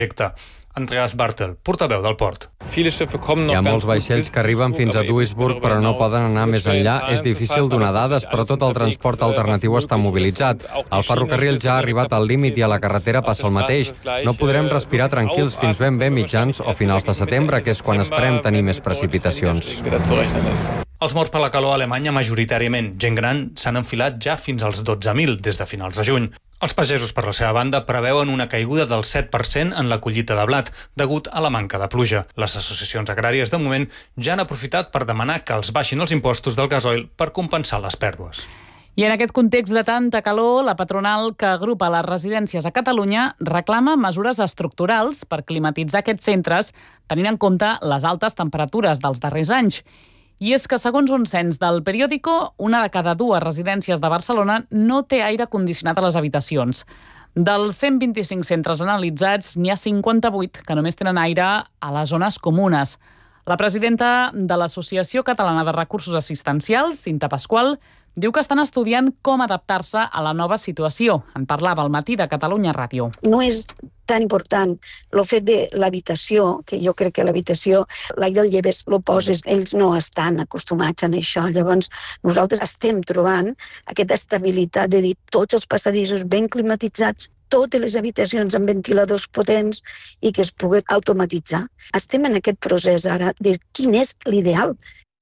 projecte. Andreas Bartel, portaveu del port. Hi ha molts vaixells que arriben fins a Duisburg però no poden anar més enllà. És difícil donar dades, però tot el transport alternatiu està mobilitzat. El ferrocarril ja ha arribat al límit i a la carretera passa el mateix. No podrem respirar tranquils fins ben bé mitjans o finals de setembre, que és quan esperem tenir més precipitacions. Els morts per la calor a Alemanya, majoritàriament gent gran, s'han enfilat ja fins als 12.000 des de finals de juny. Els pagesos, per la seva banda, preveuen una caiguda del 7% en la collita de blat, degut a la manca de pluja. Les associacions agràries, de moment, ja han aprofitat per demanar que els baixin els impostos del gasoil per compensar les pèrdues. I en aquest context de tanta calor, la patronal que agrupa les residències a Catalunya reclama mesures estructurals per climatitzar aquests centres, tenint en compte les altes temperatures dels darrers anys. I és que, segons un cens del Periódico, una de cada 2 residències de Barcelona no té aire condicionat a les habitacions. Dels 125 centres analitzats, n'hi ha 58 que només tenen aire a les zones comunes. La presidenta de l'Associació Catalana de Recursos Assistencials, Cinta Pasqual, diu que estan estudiant com adaptar-se a la nova situació. En parlava al matí de Catalunya Ràdio. No és tan important el fet de l'habitació, que jo crec que l'habitació, l'aire el lleves, el poses, ells no estan acostumats a això. Llavors, nosaltres estem trobant aquesta estabilitat de dir tots els passadissos ben climatitzats, totes les habitacions amb ventiladors potents i que es pugui automatitzar. Estem en aquest procés ara de quin és l'ideal.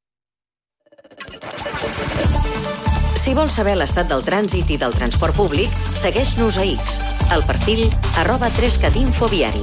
Si vols saber l'estat del trànsit i del transport públic, segueix-nos a X, al perfil @3catinfoviari.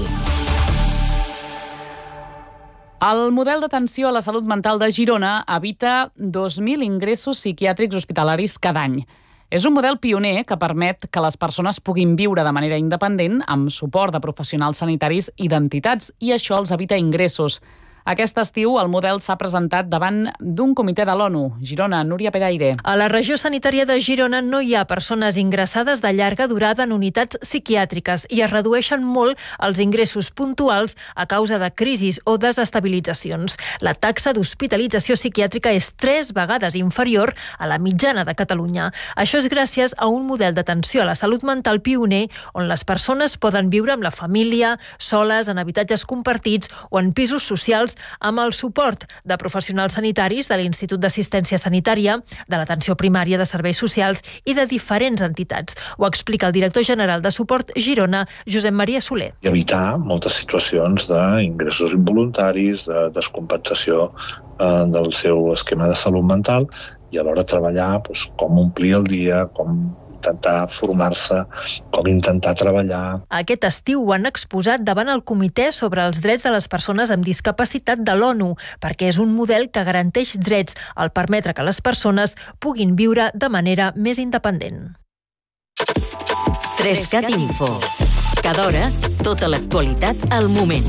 El model d'atenció a la salut mental de Girona evita 2.000 ingressos psiquiàtrics hospitalaris cada any. És un model pioner que permet que les persones puguin viure de manera independent amb suport de professionals sanitaris i d'entitats, i això els evita ingressos. Aquest estiu el model s'ha presentat davant d'un comitè de l'ONU. Girona, Núria Peraire. A la regió sanitària de Girona no hi ha persones ingressades de llarga durada en unitats psiquiàtriques i es redueixen molt els ingressos puntuals a causa de crisis o desestabilitzacions. La taxa d'hospitalització psiquiàtrica és 3 vegades inferior a la mitjana de Catalunya. Això és gràcies a un model d'atenció a la salut mental pioner on les persones poden viure amb la família, soles, en habitatges compartits o en pisos socials amb el suport de professionals sanitaris de l'Institut d'Assistència Sanitària, de l'Atenció Primària de Serveis Socials i de diferents entitats. Ho explica el director general de Suport Girona, Josep Maria Soler. I evitar moltes situacions d'ingressos involuntaris, de descompensació del seu esquema de salut mental i alhora treballar com omplir el dia, com intentar formar-se, com intentar treballar. Aquest estiu ho han exposat davant el Comitè sobre els drets de les persones amb discapacitat de l'ONU, perquè és un model que garanteix drets al permetre que les persones puguin viure de manera més independent. 3cat Info. Cada hora, tota l'actualitat al moment.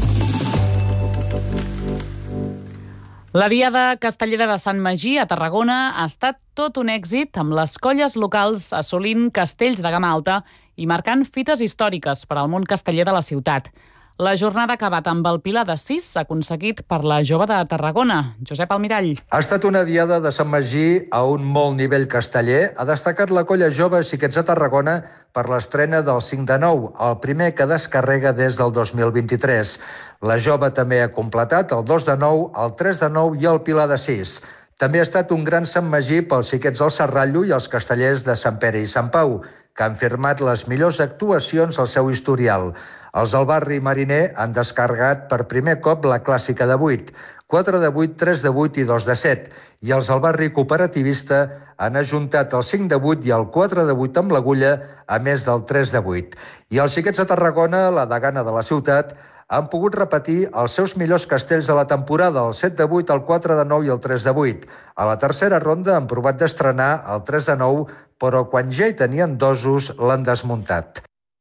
La Diada Castellera de Sant Magí a Tarragona ha estat tot un èxit, amb les colles locals assolint castells de gamma alta i marcant fites històriques per al món casteller de la ciutat. La jornada ha acabat amb el Pilar de 6 aconseguit per la jove de Tarragona, Josep Almirall. Ha estat una Diada de Sant Magí a un molt nivell casteller. Ha destacat la colla jove Xiquets de Tarragona per l'estrena del 5 de 9, el primer que descarrega des del 2023. La jove també ha completat el 2 de 9, el 3 de 9 i el Pilar de 6. També ha estat un gran Sant Magí pels Xiquets del Serrallo i els castellers de Sant Pere i Sant Pau, que han firmat les millors actuacions al seu historial. Els del barri mariner han descarregat per primer cop la clàssica de 8, 4 de 8, 3 de 8 i 2 de 7, i els del barri cooperativista han ajuntat el 5 de 8 i el 4 de 8 amb l'agulla, a més del 3 de 8. I els Xiquets de Tarragona, la degana de la ciutat, han pogut repetir els seus millors castells de la temporada, el 7 de 8, el 4 de 9 i el 3 de 8. A la tercera ronda han provat d'estrenar el 3 de 9, però quan ja hi tenien dosos l'han desmuntat.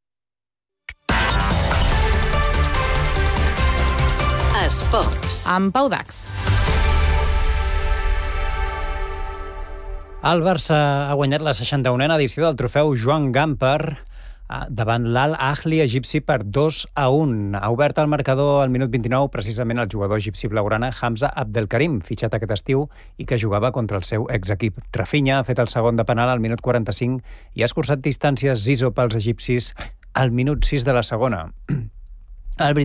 Esports. Amb Pau Dax. El Barça ha guanyat la 61a edició del trofeu Joan Gamper davant l'Al-Ahli egipci per 2-1. Ha obert el marcador al minut 29 precisament el jugador egipci blaugrana Hamza Abdelkarim, fitxat aquest estiu i que jugava contra el seu exequip. Rafinha ha fet el segon de penal al minut 45 i ha escurçat distàncies Zizou pels egipcis al minut 6 de la segona. El